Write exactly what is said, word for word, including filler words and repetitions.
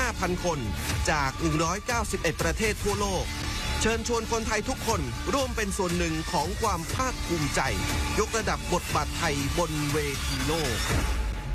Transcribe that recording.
พัน คนจากหนึ่งร้อยเก้าสิบเอ็ดประเทศทั่วโลกเชิญชวนคนไทยทุกคนร่วมเป็นส่วนหนึ่งของความภาคภูมิใจยกระดับบทบาทไทยบนเวทีโลก